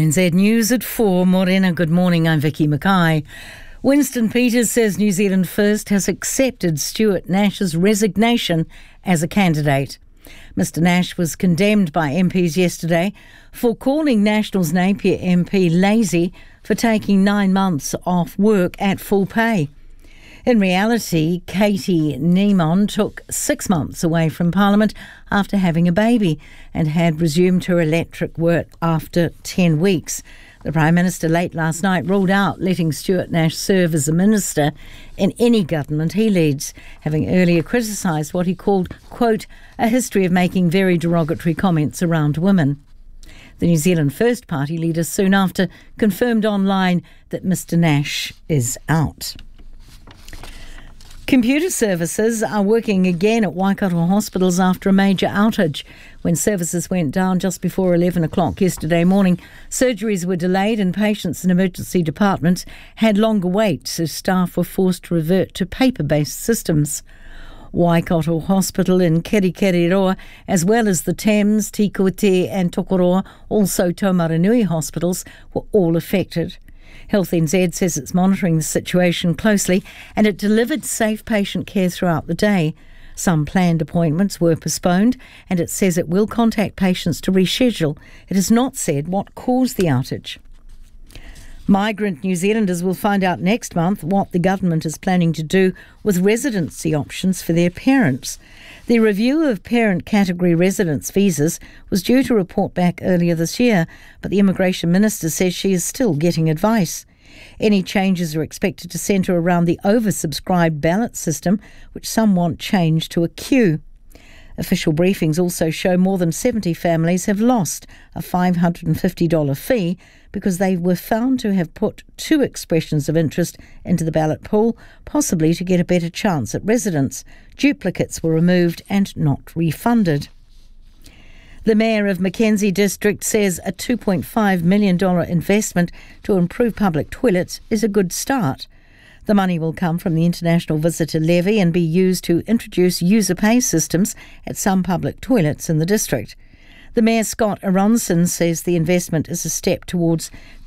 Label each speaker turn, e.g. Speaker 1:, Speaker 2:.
Speaker 1: RNZ News at 4. Morena, good morning. I'm Vicky Mackay. Winston Peters says New Zealand First has accepted Stuart Nash's resignation as a candidate. Mr Nash was condemned by MPs yesterday for calling Nationals Napier MP lazy for taking 9 months off work at full pay. In reality, Katie Niemon took 6 months away from Parliament after having a baby and had resumed her electric work after 10 weeks. The Prime Minister late last night ruled out letting Stuart Nash serve as a minister in any government he leads, having earlier criticised what he called, quote, a history of making very derogatory comments around women. The New Zealand First Party leader soon after confirmed online that Mr Nash is out. Computer services are working again at Waikato hospitals after a major outage. When services went down just before 11 o'clock yesterday morning, surgeries were delayed and patients in emergency departments had longer waits as staff were forced to revert to paper-based systems. Waikato Hospital in Kirikiriroa, as well as the Thames, Tikoti and Tokoroa, also Taumaranui hospitals, were all affected. Health NZ says it's monitoring the situation closely and it delivered safe patient care throughout the day. Some planned appointments were postponed and it says it will contact patients to reschedule. It has not said what caused the outage. Migrant New Zealanders will find out next month what the government is planning to do with residency options for their parents. The review of parent category residence visas was due to report back earlier this year, but the Immigration Minister says she is still getting advice. Any changes are expected to centre around the oversubscribed ballot system, which some want changed to a queue. Official briefings also show more than 70 families have lost a $550 fee because they were found to have put 2 expressions of interest into the ballot pool, possibly to get a better chance at residence. Duplicates were removed and not refunded. The Mayor of Mackenzie District says a $2.5 million investment to improve public toilets is a good start. The money will come from the International Visitor Levy and be used to introduce user pay systems at some public toilets in the district. The Mayor, Scott Aronson, says the investment is a step towards